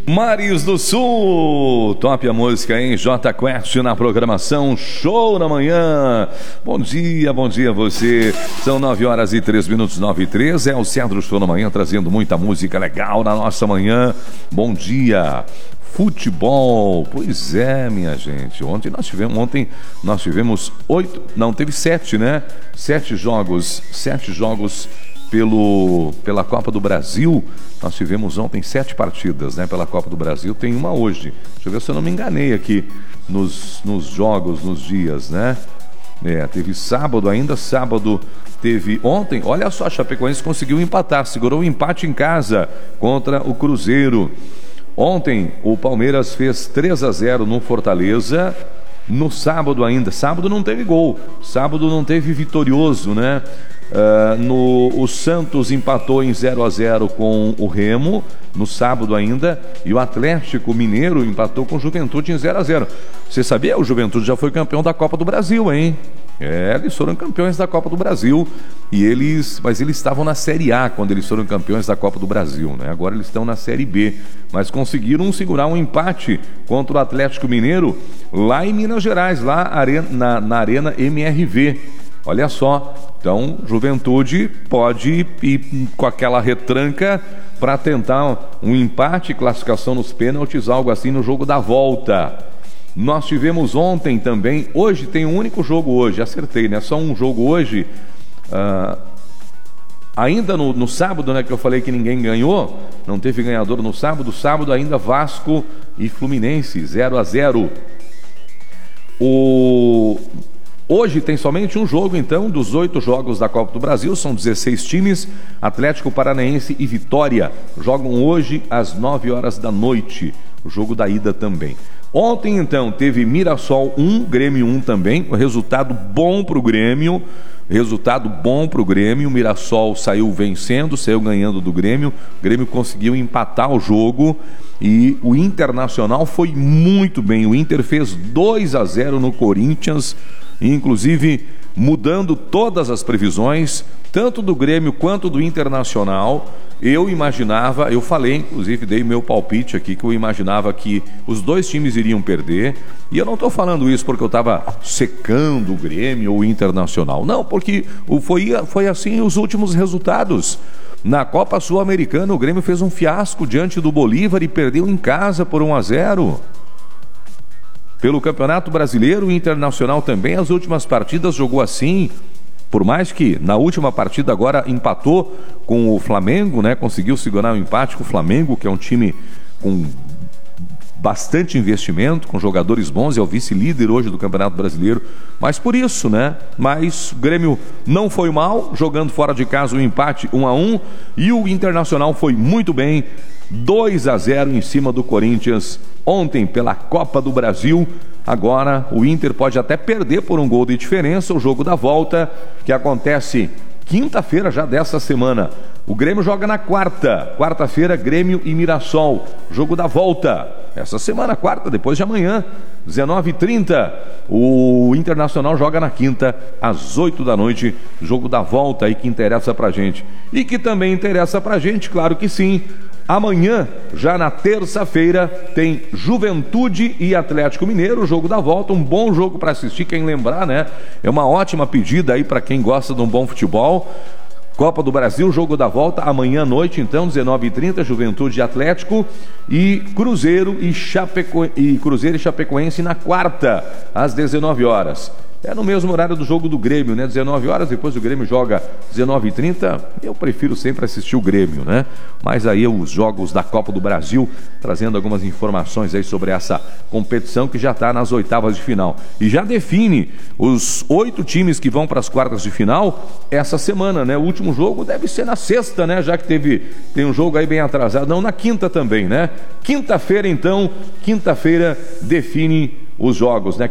Mares do Sul, top a música, hein? J Quest na programação Show na Manhã. Bom dia você. São 9h03, 9h03. É o Cedro Show na Manhã, trazendo muita música legal na nossa manhã. Bom dia. Futebol, pois é, minha gente. Ontem nós tivemos 7, né? 7 jogos pela Copa do Brasil. Nós tivemos ontem 7 partidas, né, pela Copa do Brasil. Tem uma hoje. Deixa eu ver se eu não me enganei aqui nos jogos, nos dias, né? Teve sábado ainda. Sábado teve ontem. Olha só, a Chapecoense conseguiu empatar, segurou o empate em casa contra o Cruzeiro. Ontem o Palmeiras fez 3-0 no Fortaleza. No sábado ainda. Sábado não teve gol. Sábado não teve vitorioso, né? O Santos empatou em 0-0 com o Remo no sábado ainda, e o Atlético Mineiro empatou com o Juventude em 0-0. Você sabia? O Juventude já foi campeão da Copa do Brasil, hein? Eles foram campeões da Copa do Brasil, mas eles estavam na Série A quando eles foram campeões da Copa do Brasil, né? Agora eles estão na Série B, mas conseguiram segurar um empate contra o Atlético Mineiro lá em Minas Gerais, lá na Arena MRV. Olha só, então Juventude pode ir com aquela retranca para tentar um empate, classificação nos pênaltis, algo assim no jogo da volta. Nós tivemos ontem também, hoje tem um único jogo hoje, acertei, né? Só um jogo hoje. Ainda no sábado, né, que eu falei que ninguém ganhou, não teve ganhador no sábado. Sábado ainda Vasco e Fluminense, 0-0. Hoje tem somente um jogo, então, dos 8 jogos da Copa do Brasil, são 16 times. Atlético Paranaense e Vitória jogam hoje às 9h da noite, o jogo da ida também. Ontem, então, teve Mirassol 1, Grêmio 1 também, resultado bom para o Grêmio. O Mirassol saiu vencendo, saiu ganhando do Grêmio. O Grêmio conseguiu empatar o jogo e o Internacional foi muito bem. O Inter fez 2-0 no Corinthians, inclusive mudando todas as previsões, tanto do Grêmio quanto do Internacional. Eu falei, inclusive dei meu palpite aqui, que eu imaginava que os dois times iriam perder. E eu não estou falando isso porque eu estava secando o Grêmio ou o Internacional. Não, porque foi assim os últimos resultados. Na Copa Sul-Americana, o Grêmio fez um fiasco diante do Bolívar e perdeu em casa por 1-0. Pelo Campeonato Brasileiro, o Internacional também, as últimas partidas jogou assim. Por mais que na última partida agora empatou com o Flamengo, né? Conseguiu segurar um empate com o Flamengo, que é um time com bastante investimento, com jogadores bons, é o vice-líder hoje do Campeonato Brasileiro. Mas por isso, né? Mas o Grêmio não foi mal, jogando fora de casa um empate 1-1, e o Internacional foi muito bem, 2-0 em cima do Corinthians ontem pela Copa do Brasil. Agora o Inter pode até perder por um gol de diferença o jogo da volta, que acontece quinta-feira já dessa semana. O Grêmio joga na quarta-feira, Grêmio e Mirassol, jogo da volta, essa semana, quarta, depois de amanhã, 19h30. O Internacional joga na quinta, às 8 da noite, jogo da volta aí que interessa pra gente. E que também interessa pra gente, claro que sim. Amanhã, já na terça-feira, tem Juventude e Atlético Mineiro, o jogo da volta, um bom jogo para assistir, quem lembrar, né? É uma ótima pedida aí para quem gosta de um bom futebol. Copa do Brasil, jogo da volta, amanhã à noite, então, 19h30, Juventude e Atlético, e Cruzeiro e Chapecoense na quarta, às 19h. É no mesmo horário do jogo do Grêmio, né? 19h, depois o Grêmio joga 19h30. Eu prefiro sempre assistir o Grêmio, né? Mas aí os jogos da Copa do Brasil, trazendo algumas informações aí sobre essa competição que já está nas oitavas de final. E já define os 8 times que vão para as quartas de final essa semana, né? O último jogo deve ser na sexta, né? Já que tem um jogo aí bem atrasado. Não, na quinta também, né? Quinta-feira, então, define os jogos, né?